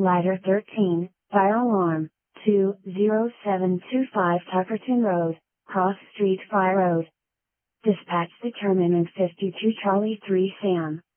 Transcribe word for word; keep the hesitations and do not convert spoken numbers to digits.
Ladder thirteen, fire alarm, two zero seven two five Tuckerton Road, Cross Street Fire Road. Dispatch determinant fifty-two Charlie three Sam.